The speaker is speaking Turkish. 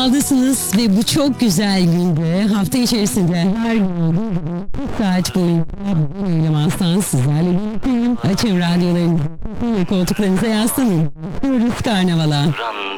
Karnaval'dasınız ve bu çok güzel günde hafta içerisinde her gün olduğu gibi 40 saat boyunca bu Levans'tan sizlerle birlikteyim. Açın radyolarınızı ve koltuklarınıza yaslanın. Diyoruz Karnaval'a.